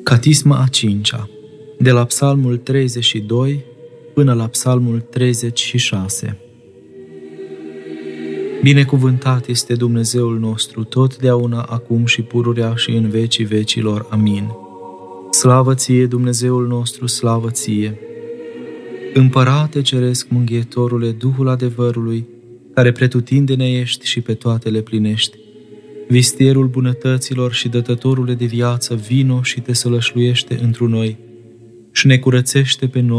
Catisma a 5-a, de la Psalmul 32 până la Psalmul 36. Binecuvântat este Dumnezeul nostru, totdeauna, acum și pururea și în vecii vecilor. Amin. Slavă ție, Dumnezeul nostru, slavă ție! Împărate ceresc, mânghietorule, Duhul adevărului, care pretutindene ești și pe toate le plinești, vistierul bunătăților și dătătorule de viață, vino și te sălășluiește întru noi și ne curățește pe noi